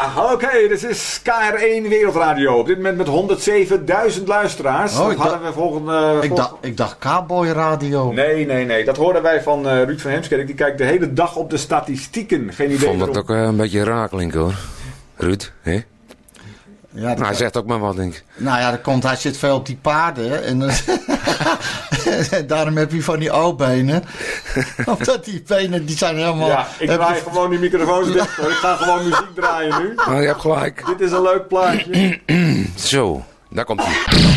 oké, dit is KR1 Wereldradio. Op dit moment met 107.000 luisteraars. Oh, dat hadden we volgende... Ik dacht Cowboy Radio. Nee. Dat hoorden wij van Ruud van Heemskerk. Die kijkt de hele dag op de statistieken. Geen idee. Ik vond dat ook een beetje raar klinken hoor. Ruud, hè? Ja, maar hij zegt ook maar wat, denk ik. Nou ja, hij zit veel op die paarden. En daarom heb je van die O-benen. Omdat die benen, die zijn helemaal... Ja, ik draai gewoon die microfoons dicht. Hoor. Ik ga gewoon muziek draaien nu. Oh, je hebt gelijk. Dit is een leuk plaatje. Zo, daar komt hij.